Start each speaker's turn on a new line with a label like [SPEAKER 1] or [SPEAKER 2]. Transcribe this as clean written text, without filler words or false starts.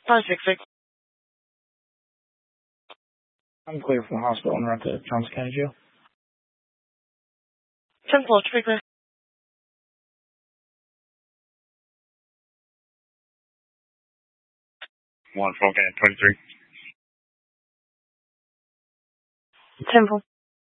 [SPEAKER 1] 566.
[SPEAKER 2] I'm clear from the hospital and run to Johnson County Jail.
[SPEAKER 1] 10 floor, to be clear.
[SPEAKER 3] 1 Falcon 23.
[SPEAKER 1] 10 floor.